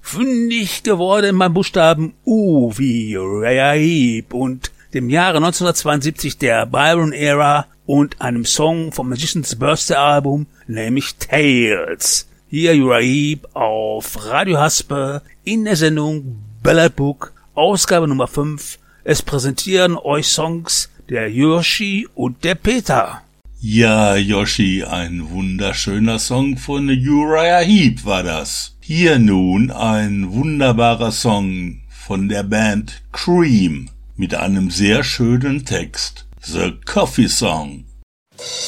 Fündig geworden beim Buchstaben U wie Uriah Heep und dem Jahre 1972 der Byron Era und einem Song vom Magician's Birthday Album, nämlich Tales. Hier Uriah Heep auf Radio Haspe in der Sendung Ballad Book, Ausgabe Nummer 5. Es präsentieren euch Songs der Yoshi und der Peter. Ja, Yoshi, ein wunderschöner Song von Uriah Heep war das. Hier nun ein wunderbarer Song von der Band Cream mit einem sehr schönen Text. The Coffee Song.